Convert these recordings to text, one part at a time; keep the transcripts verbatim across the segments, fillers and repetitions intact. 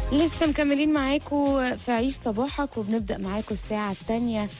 لسه مكملين معاكم في عيش صباحك، وبنبدأ معاكم الساعة الثانية.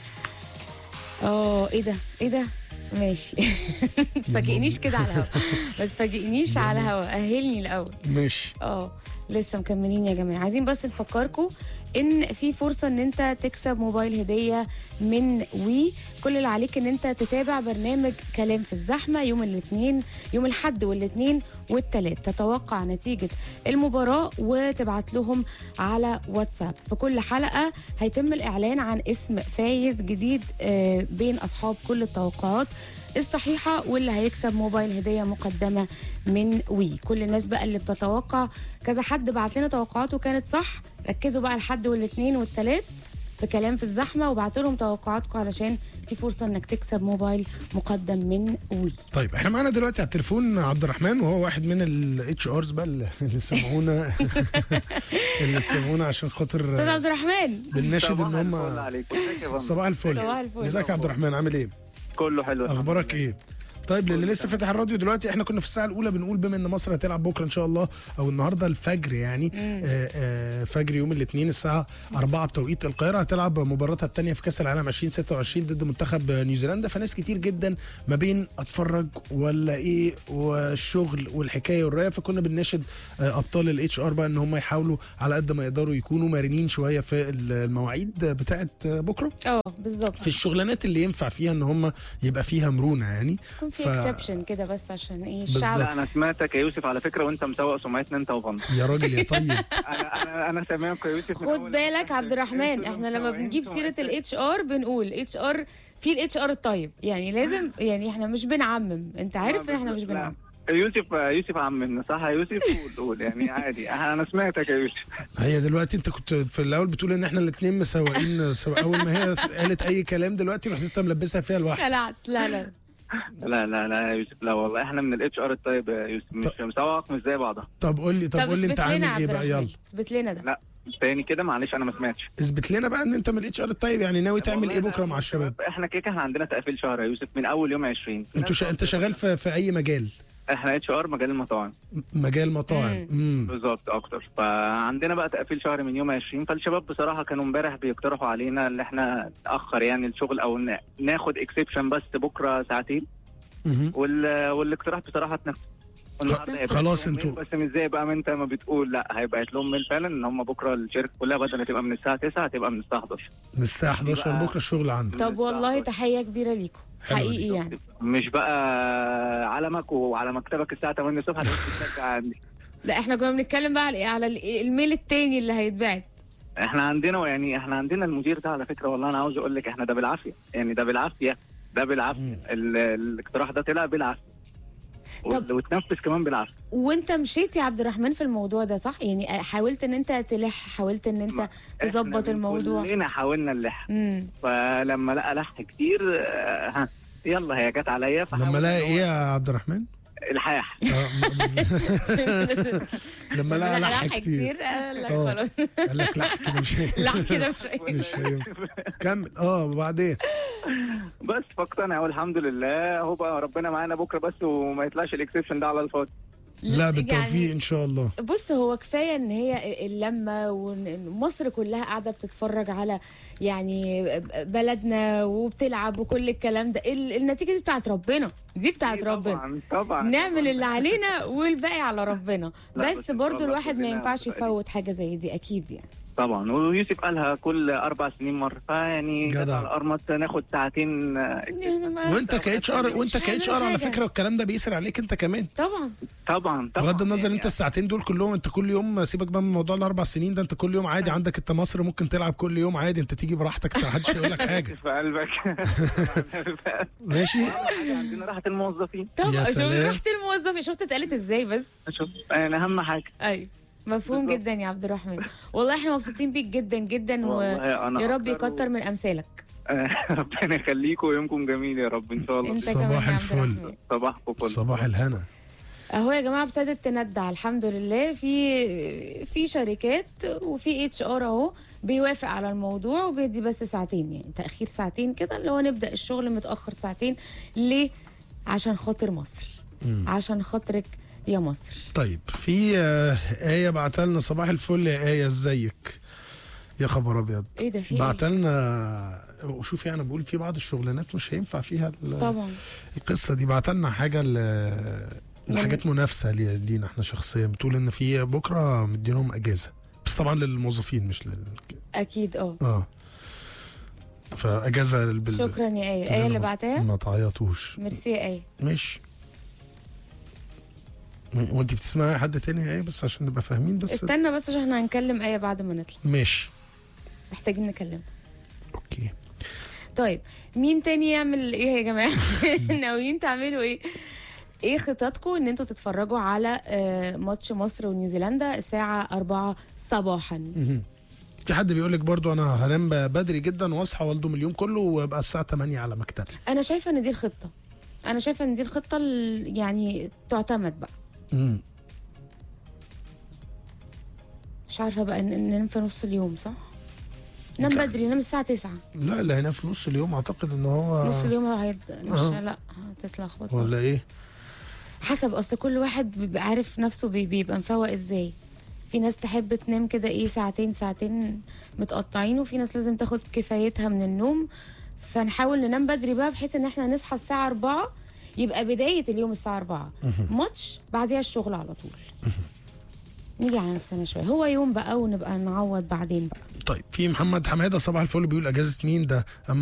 اه ايه ده ايه ده ماشي. ما تفاجئنيش كده على الهوا، ما تفاجئنيش على الهوا، اهلني الاول. ماشي. اه لسه مكملين يا جماعه. عايزين بس نفكركم ان في فرصه ان انت تكسب موبايل هديه من وي. كل اللي عليك ان انت تتابع برنامج كلام في الزحمه يوم الاثنين، يوم الاحد والاثنين والثلاث، تتوقع نتيجه المباراه وتبعت لهم على واتساب. في كل حلقه هيتم الاعلان عن اسم فايز جديد بين اصحاب كل التوقعات الصحيحة، واللي هيكسب موبايل هدية مقدمة من وي. كل الناس بقى اللي بتتوقع، كذا حد بعت لنا توقعاته كانت صح، ركزوا بقى الحد والاثنين والثلاث في كلام في الزحمة وبعتوا لهم توقعاتكم علشان في فرصة انك تكسب موبايل مقدم من وي. طيب احنا معانا دلوقتي على التليفون عبد الرحمن، وهو واحد من الاتش ارز بقى اللي سمعونا اللي سمعونا عشان خاطر استاذ عبد الرحمن بنناشد ان هم صباح الفل. صباح الفل. ازيك يا عبد الرحمن، عامل ايه؟ كله حلو. اخبارك ايه؟ طيب للي لسه فاتح الراديو دلوقتي، احنا كنا في الساعه الاولى بنقول بما ان مصر هتلعب بكره ان شاء الله او النهارده الفجر يعني آآ آآ فجر يوم الاثنين الساعه أربعة بتوقيت القاهره، هتلعب مباراتها الثانيه في كاس العالم ألفين وستة وعشرين ضد منتخب نيوزيلندا. فناس كتير جدا ما بين اتفرج ولا ايه والشغل والحكايه والروايه، فكنا بنناشد ابطال الاتش ار بقى ان هم يحاولوا على قد ما يقدروا يكونوا مرنين شويه في المواعيد بتاعه بكره. اه بالظبط، في الشغلانات اللي ينفع فيها ان هم يبقى فيها مرونه يعني، في اكسبشن كده بس عشان ايه الشعب. انا سمعتك يا يوسف على فكره وانت مسوق سمعتنا انت وفن. يا راجل يا طيب. انا انا انا سامعك يا يوسف. خد بالك عبد الرحمن، احنا لما بنجيب سيره الاتش ار بنقول اتش ار في الاتش ار الطيب، يعني لازم يعني احنا مش بنعمم، انت عارف ان احنا مش بنعمم. يوسف يوسف عمنا صح يا يوسف؟ قول يعني عادي، انا سمعتك يا يوسف. هي دلوقتي انت كنت في الاول بتقول ان احنا الاثنين مسوقين، اول ما هي قالت اي كلام دلوقتي رحت انت ملبسها فيها لوحدك. لا لا لا لا لا لا يا يوسف، لا والله احنا من الاتش ار الطيب يا يوسف، مش مسوق مش زي بعضها. طب قول لي طب قول لي انت عامل ايه بقى؟ يلا اثبت لنا ده. لا تاني كده معلش انا ما سمعتش. اثبت لنا بقى ان انت من الاتش ار الطيب، يعني ناوي تعمل ايه بكره مع الشباب؟ احنا كده احنا عندنا تقفيل شهر يا يوسف من اول يوم عشرين. انتوا ش... انت شغال في, في اي مجال؟ احنا اتش ار مجال المطاعم. مجال مطاعم. امم بالظبط اكتر. فعندنا بقى تقفيل شهر من يوم عشرين، فالشباب بصراحه كانوا امبارح بيقترحوا علينا ان احنا ناخر يعني الشغل او ناخد اكسبشن بس بكره ساعتين. وال... والاقتراح بصراحه اتنفذ. خلاص انتوا بس مش زي بقى ما انت ما بتقول، لا هيبقى لهم من فعلا ان هم بكره الشركه كلها بدل هتبقى من الساعه تسعة هتبقى من الساعه حداشر. من الساعه حداشر بكره الشغل عندك. طب والله تحيه كبيره ليكم حقيقي يعني. مش بقى علمك وعلى مكتبك الساعه تمانية الصبح هتبقى عندي. لا احنا كنا بنتكلم بقى على على الميل التاني اللي هيتبعت. احنا عندنا يعني احنا عندنا المدير ده على فكره، والله انا عاوز اقول لك احنا ده بالعافيه، يعني ده بالعافيه ده بالعافيه الاقتراح ده طلع بالعافيه وتنفذ كمان بالعافيه. وانت مشيت يا عبد الرحمن في الموضوع ده صح؟ يعني حاولت ان انت تلح، حاولت ان انت تظبط الموضوع. كلنا حاولنا نلح، فلما لقى لح كتير ها يلا هي جت عليا. لما لقى ايه يا عبد الرحمن؟ الحاح. لما لقى لح كتير قال لك خلاص، قال لك لح كده مش لح كده مش مش كمل. اه وبعدين بس فاقتنع والحمد لله. هو بقى ربنا معانا بكره بس وما يطلعش الاكسبشن ده على الفاضي. لا بالتوفيق يعني ان شاء الله. بص هو كفايه ان هي اللمه ومصر كلها قاعده بتتفرج على يعني بلدنا وبتلعب وكل الكلام ده. النتيجه دي بتاعت ربنا، دي بتاعت ربنا. طبعا طبعا نعمل اللي علينا والباقي على ربنا. بس, بس برضو الواحد ما ينفعش يفوت حاجه زي دي اكيد يعني. طبعا ويوسف قالها كل اربع سنين مره، فيعني جدع الارمط ناخد ساعتين. وانت كاتش ار وانت كاتش ار على فكره الكلام ده بيسر عليك انت كمان. طبعا طبعا طبعا بغض النظر يعني انت الساعتين دول كلهم انت كل يوم، سيبك بقى من موضوع الاربع سنين ده، انت كل يوم عادي عندك انت مصر ممكن تلعب كل يوم عادي، انت تيجي براحتك ما حدش يقول لك حاجه. في قلبك. ماشي. عندنا راحه الموظفين. طبعا شوف راحه الموظفين، شفت اتقالت ازاي بس. شوف يعني اهم حاجه. ايوه مفهوم بالضبط. جدا يا عبد الرحمن، والله احنا مبسوطين بيك جدا جدا، ويا رب يكتر من امثالك. ربنا يخليكم ويومكم جميل يا رب ان شاء الله. انت صباح الفل. صباحكم فل. صباح الهنا. اهو يا جماعه ابتدت تندع الحمد لله، في في شركات وفي اتش ار اهو بيوافق على الموضوع وبيدي بس ساعتين، يعني تاخير ساعتين كده اللي هو نبدا الشغل متاخر ساعتين. ليه؟ عشان خاطر مصر، مم. عشان خاطرك يا مصر. طيب في آه، آية بعتلنا صباح الفل يا آية ازيك؟ يا خبر ابيض. ايه ده؟ في ايه؟ بعتلنا وشوفي انا بقول في بعض الشغلانات مش هينفع فيها ال- طبعا. القصه دي. بعتلنا حاجه ل- لحاجات منافسه لي- لينا احنا شخصيا، بتقول ان في بكره مدينهم اجازه، بس طبعا للموظفين مش لل اكيد اه. اه فاجازه بال... شكرا يا ايه. ايه اللي بعتها؟ ما تعيطوش. ميرسي يا ايه. مش وانت بتسمعي حد تاني يا ايه؟ بس عشان نبقى فاهمين بس. استنى بس عشان احنا هنكلم ايه بعد ما نطلع. ماشي محتاجين نكلمها. اوكي. طيب مين تاني يعمل ايه يا جماعه؟ ناويين تعملوا ايه؟ ايه خططكم ان انتوا تتفرجوا على آه، ماتش مصر ونيوزيلندا الساعه أربعة صباحا؟ في حد بيقول لك برضو انا هنام بدري جدا واصحى والدم اليوم كله وابقى الساعه تمانية على مكتبي. انا شايفه ان دي الخطه. انا شايفه ان دي الخطه ال- يعني تعتمد بقى. امم مش عارفه بقى ان إن ننام في نص اليوم صح؟ نام بدري، نام الساعه تسعة. لا اللي هينام في نص اليوم اعتقد ان هو نص اليوم هيت... مش آه. لا هتتلخبط ولا ايه؟ حسب، اصل كل واحد بيبقى عارف نفسه بي- بيبقى مفوق ازاي. في ناس تحب تنام كده ايه ساعتين ساعتين متقطعين، وفي ناس لازم تاخد كفايتها من النوم. فنحاول ننام بدري بقى بحيث ان احنا نصحى الساعه أربعة، يبقى بدايه اليوم الساعه أربعة، ماتش بعديها الشغل على طول. نيجي على نفسنا شويه، هو يوم بقى ونبقى نعوض بعدين بقى. طيب في محمد حماده صباح الفل بيقول اجازه مين ده؟